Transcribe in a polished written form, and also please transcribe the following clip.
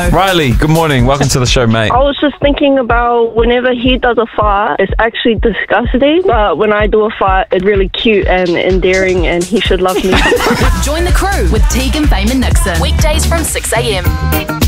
Riley, good morning. Welcome to the show, mate. I was just thinking about whenever he does a fart, it's actually disgusting. But when I do a fart, it's really cute and endearing, and he should love me. Join the crew with Tegan, Fame and Nixon. Weekdays from 6 a.m.